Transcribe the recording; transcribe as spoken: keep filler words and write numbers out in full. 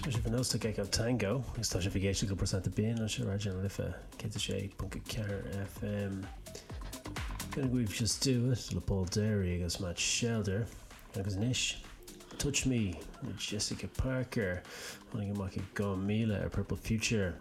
Especially for those to get out tango. It's such a vacation go percent of being on sure Rajan Lifa. Get the shape, Bunker Car F M. Gonna go just do it. Le Paul Derry against Matt Shelder. Agus Nish. Touch Me with Jessica Parker. Wanna get Maki Gomila, a Purple Future.